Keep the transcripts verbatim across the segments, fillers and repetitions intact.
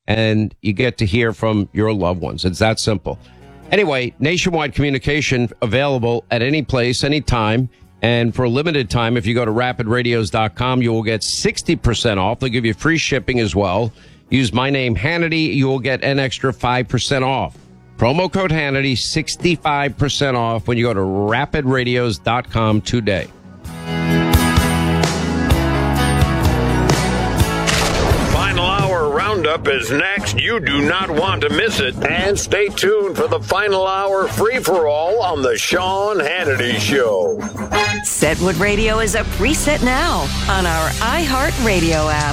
and you get to hear from your loved ones. It's that simple. Anyway, nationwide communication available at any place, anytime. And for a limited time, if you go to rapid radios dot com, you will get sixty percent off. They'll give you free shipping as well. Use my name, Hannity. You will get an extra five percent off. Promo code Hannity, sixty-five percent off when you go to rapid radios dot com today. Roundup is next. You do not want to miss it. And stay tuned for the final hour free-for-all on the Sean Hannity Show. Setwood Radio is a preset now on our iHeartRadio app.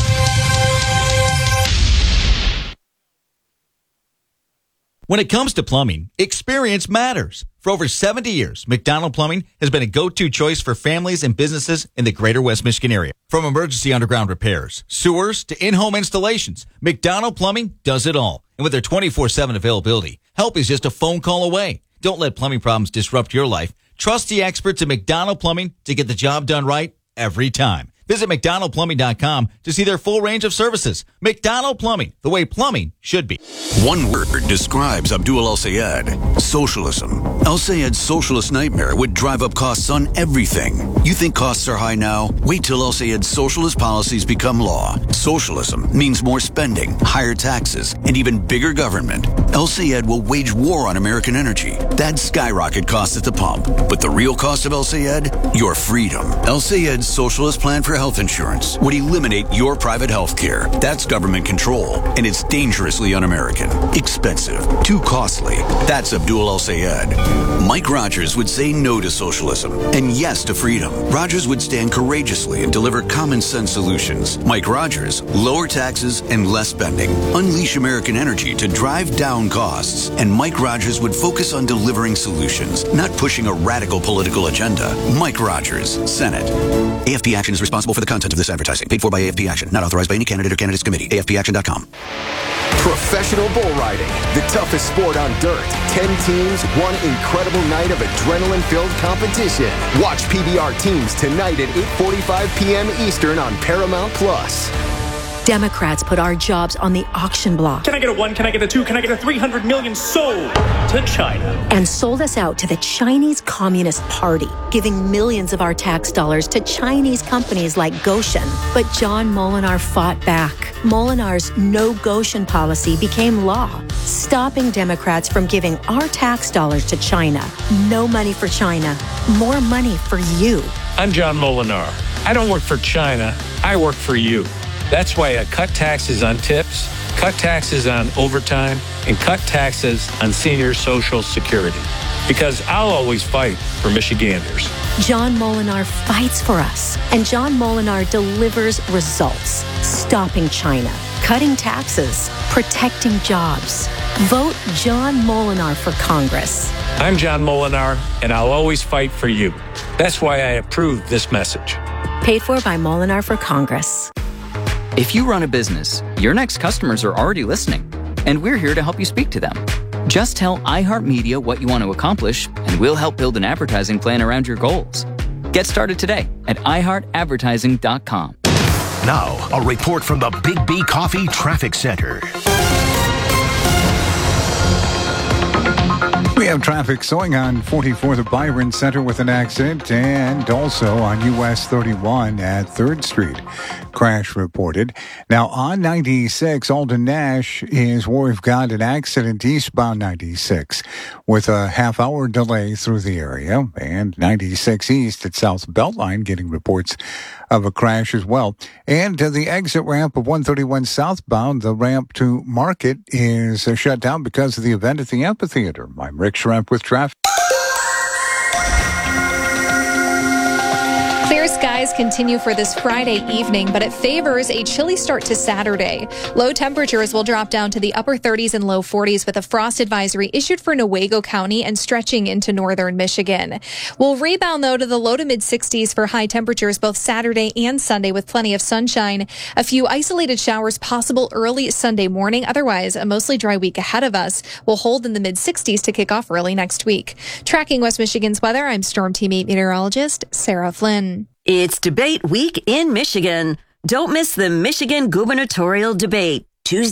When it comes to plumbing, experience matters. For over seventy years, McDonald Plumbing has been a go-to choice for families and businesses in the greater West Michigan area. From emergency underground repairs, sewers, to in-home installations, McDonald Plumbing does it all. And with their twenty-four seven availability, help is just a phone call away. Don't let plumbing problems disrupt your life. Trust the experts at McDonald Plumbing to get the job done right every time. Visit McDonald Plumbing dot com to see their full range of services. McDonald Plumbing, the way plumbing should be. One word describes Abdul El-Sayed: socialism. El-Sayed's socialist nightmare would drive up costs on everything. You think costs are high now? Wait till El-Sayed's socialist policies become law. Socialism means more spending, higher taxes, and even bigger government. El-Sayed will wage war on American energy. That'd skyrocket costs at the pump. But the real cost of El-Sayed? Your freedom. El-Sayed's socialist plan for health insurance would eliminate your private health care. That's government control, and it's dangerously un-American. Expensive. Too costly. That's Abdul El-Sayed. Mike Rogers would say no to socialism and yes to freedom. Rogers would stand courageously and deliver common-sense solutions. Mike Rogers, lower taxes and less spending. Unleash American energy to drive down costs. And Mike Rogers would focus on delivering solutions, not pushing a radical political agenda. Mike Rogers, Senate. A F P Action is responsible for the content of this advertising. Paid for by A F P Action. Not authorized by any candidate or candidates committee. A F P action dot com. Professional bull riding, the toughest sport on dirt. Ten teams, one incredible night of adrenaline-filled competition. Watch P B R teams tonight at eight forty-five p.m. Eastern on Paramount Plus. Democrats put our jobs on the auction block. Can I get a one? Can I get a two? Can I get a three hundred million sold to China? And sold us out to the Chinese Communist Party, giving millions of our tax dollars to Chinese companies like Goshen. But John Molinar fought back. Molinar's no Goshen policy became law, stopping Democrats from giving our tax dollars to China. No money for China, more money for you. I'm John Molinar. I don't work for China. I work for you. That's why I cut taxes on tips, cut taxes on overtime, and cut taxes on senior Social Security. Because I'll always fight for Michiganders. John Molinar fights for us, and John Molinar delivers results, stopping China, cutting taxes, protecting jobs. Vote John Molinar for Congress. I'm John Molinar, and I'll always fight for you. That's why I approve this message. Paid for by Molinar for Congress. If you run a business, your next customers are already listening, and we're here to help you speak to them. Just tell iHeartMedia what you want to accomplish, and we'll help build an advertising plan around your goals. Get started today at i heart advertising dot com. Now, a report from the Big B Coffee Traffic Center. We have traffic slowing on forty-fourth of Byron Center with an accident, and also on U S thirty-one at third Street. Crash reported. Now on ninety-six, Alden Nash is where we've got an accident eastbound ninety-six with a half-hour delay through the area, and ninety-six East at South Beltline getting reports of a crash as well. And uh, the exit ramp of one thirty-one southbound, the ramp to Market, is uh, shut down because of the event at the amphitheater. I'm Rick Schramp with traffic. Clear skies continue for this Friday evening, but it favors a chilly start to Saturday. Low temperatures will drop down to the upper thirties and low forties with a frost advisory issued for Newaygo County and stretching into northern Michigan. We'll rebound, though, to the low to mid sixties for high temperatures both Saturday and Sunday with plenty of sunshine. A few isolated showers possible early Sunday morning. Otherwise, a mostly dry week ahead of us will hold in the mid sixties to kick off early next week. Tracking West Michigan's weather, I'm Storm Team eight meteorologist Sarah Flynn. It's debate week in Michigan. Don't miss the Michigan gubernatorial debate.